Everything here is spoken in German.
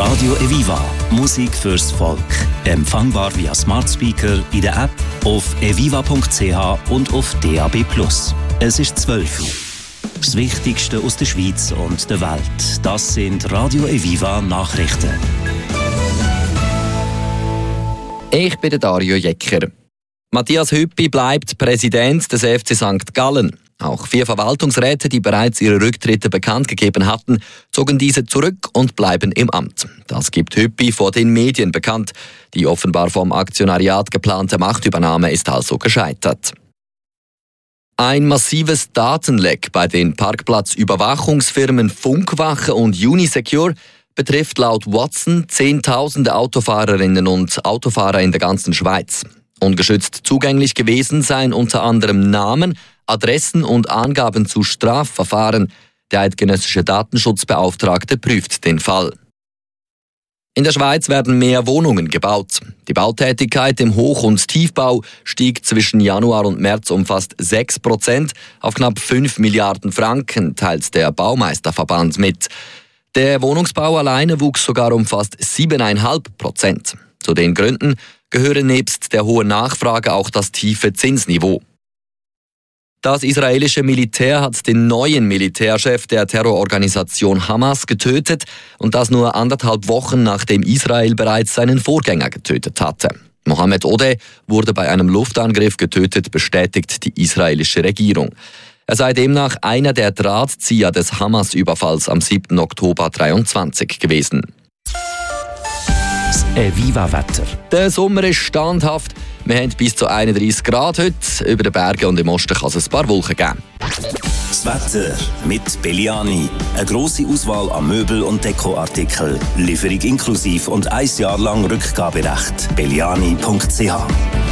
Radio Eviva. Musik fürs Volk. Empfangbar via Smart Speaker in der App, auf eviva.ch und auf DAB+. Es ist 12 Uhr. Das Wichtigste aus der Schweiz und der Welt. Das sind Radio Eviva Nachrichten. Ich bin Dario Jecker. Matthias Hüppi bleibt Präsident des FC St. Gallen. Auch 4 Verwaltungsräte, die bereits ihre Rücktritte bekannt gegeben hatten, zogen diese zurück und bleiben im Amt. Das gibt Hüppi vor den Medien bekannt. Die offenbar vom Aktionariat geplante Machtübernahme ist also gescheitert. Ein massives Datenleck bei den Parkplatzüberwachungsfirmen Funkwache und Unisecure betrifft laut Watson Zehntausende Autofahrerinnen und Autofahrer in der ganzen Schweiz. Ungeschützt zugänglich gewesen seien unter anderem Namen, Adressen und Angaben zu Strafverfahren. Der eidgenössische Datenschutzbeauftragte prüft den Fall. In der Schweiz werden mehr Wohnungen gebaut. Die Bautätigkeit im Hoch- und Tiefbau stieg zwischen Januar und März um fast 6% auf knapp 5 Milliarden Franken, teilt der Baumeisterverband mit. Der Wohnungsbau alleine wuchs sogar um fast 7,5%. Zu den Gründen gehören nebst der hohen Nachfrage auch das tiefe Zinsniveau. Das israelische Militär hat den neuen Militärchef der Terrororganisation Hamas getötet und das nur 1,5 Wochen nachdem Israel bereits seinen Vorgänger getötet hatte. Mohammed Odeh wurde bei einem Luftangriff getötet, bestätigt die israelische Regierung. Er sei demnach einer der Drahtzieher des Hamas-Überfalls am 7. Oktober 2023 gewesen. Das Eviva-Wetter. Der Sommer ist standhaft. Wir haben bis zu 31 Grad heute. Über den Bergen und im Osten kann es ein paar Wolken geben. Das Wetter mit Belliani. Eine grosse Auswahl an Möbel- und Dekoartikeln. Lieferung inklusive und 1 Jahr lang Rückgaberecht. Belliani.ch